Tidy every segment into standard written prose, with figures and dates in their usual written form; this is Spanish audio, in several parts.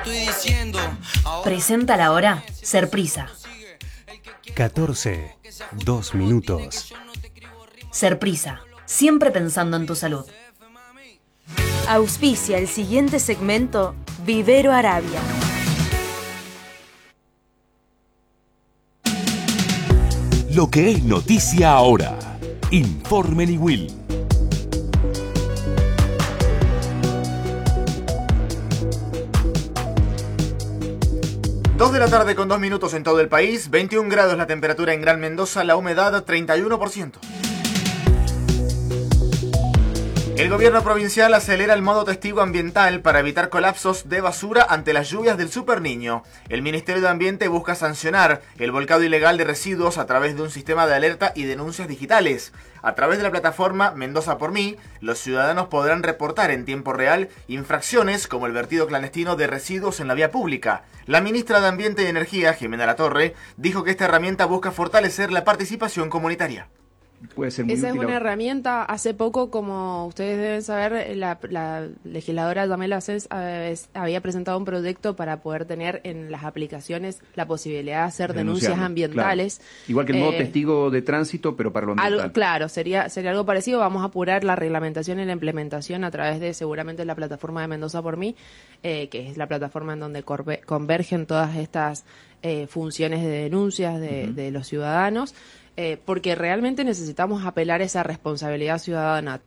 Presenta la hora Serprisa. 14, 2 minutos. Serprisa, siempre pensando en tu salud. Auspicia el siguiente segmento Vivero Arabia. Lo que es noticia ahora. Informe Niwil. 2 de la tarde con 2 minutos en todo el país, 21 grados la temperatura en Gran Mendoza, la humedad 31%. El gobierno provincial acelera el modo testigo ambiental para evitar colapsos de basura ante las lluvias del Super Niño. El Ministerio de Ambiente busca sancionar el volcado ilegal de residuos a través de un sistema de alerta y denuncias digitales. A través de la plataforma Mendoza por Mí, los ciudadanos podrán reportar en tiempo real infracciones como el vertido clandestino de residuos en la vía pública. La ministra de Ambiente y Energía, Jimena Latorre, dijo que esta herramienta busca fortalecer la participación comunitaria. Puede ser muy Esa útil. Es una herramienta. Hace poco, como ustedes deben saber, la legisladora Yamela Asens había presentado un proyecto para poder tener en las aplicaciones la posibilidad de hacer denuncias ambientales. Claro. Igual que el modo testigo de tránsito, pero para lo ambiental. Claro, sería algo parecido. Vamos a apurar la reglamentación y la implementación a través de seguramente la plataforma de Mendoza por Mí, que es la plataforma en donde convergen todas estas funciones de denuncias de los ciudadanos. Porque realmente necesitamos apelar a esa responsabilidad ciudadana.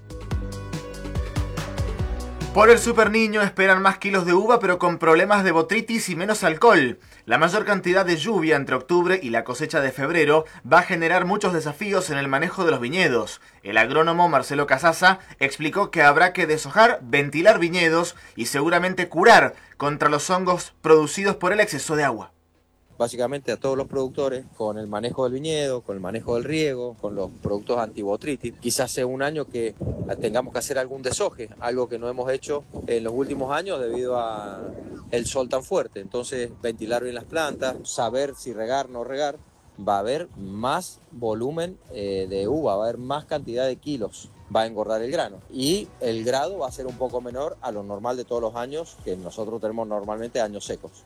Por el Super Niño esperan más kilos de uva, pero con problemas de botrytis y menos alcohol. La mayor cantidad de lluvia entre octubre y la cosecha de febrero va a generar muchos desafíos en el manejo de los viñedos. El agrónomo Marcelo Casaza explicó que habrá que deshojar, ventilar viñedos y seguramente curar contra los hongos producidos por el exceso de agua. Básicamente a todos los productores con el manejo del viñedo, con el manejo del riego, con los productos antibotritis. Quizás sea un año que tengamos que hacer algún deshoje, algo que no hemos hecho en los últimos años debido a el sol tan fuerte. Entonces, ventilar bien las plantas, saber si regar o no regar, va a haber más volumen de uva, va a haber más cantidad de kilos, va a engordar el grano. Y el grado va a ser un poco menor a lo normal de todos los años, que nosotros tenemos normalmente años secos.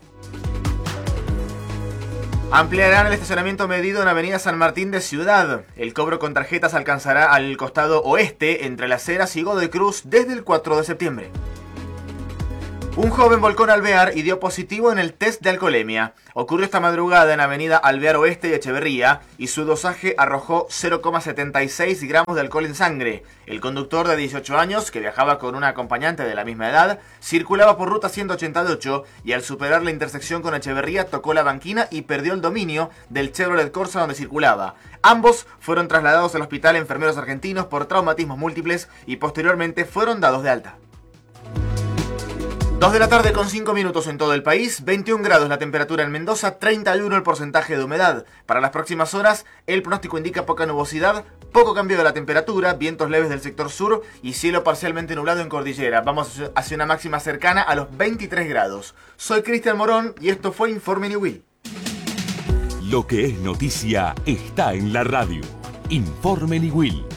Ampliarán el estacionamiento medido en Avenida San Martín de Ciudad. El cobro con tarjetas alcanzará al costado oeste, entre Las Heras y Godoy Cruz, desde el 4 de septiembre. Un joven volcó en Alvear y dio positivo en el test de alcoholemia. Ocurrió esta madrugada en Avenida Alvear Oeste y Echeverría y su dosaje arrojó 0,76 gramos de alcohol en sangre. El conductor de 18 años, que viajaba con una acompañante de la misma edad, circulaba por ruta 188 y al superar la intersección con Echeverría tocó la banquina y perdió el dominio del Chevrolet Corsa donde circulaba. Ambos fueron trasladados al hospital Enfermeros Argentinos por traumatismos múltiples y posteriormente fueron dados de alta. 2 de la tarde con 5 minutos en todo el país, 21 grados la temperatura en Mendoza, 31 el porcentaje de humedad. Para las próximas horas, el pronóstico indica poca nubosidad, poco cambio de la temperatura, vientos leves del sector sur y cielo parcialmente nublado en cordillera. Vamos hacia una máxima cercana a los 23 grados. Soy Cristian Morón y esto fue Informe Niwil. Lo que es noticia está en la radio. Informe Niwil.